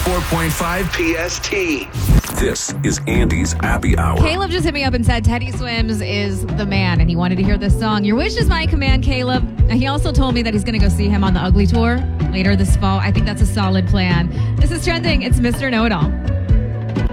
94.5 PST. This is Andy's Happy Hour. Caleb just hit me up and said Teddy Swims is the man, and he wanted to hear this song. Your wish is my command, Caleb. He also told me that he's going to go see him on the Ugly Tour later this fall. I think that's a solid plan. This is Trending. It's Mr. Know-It-All.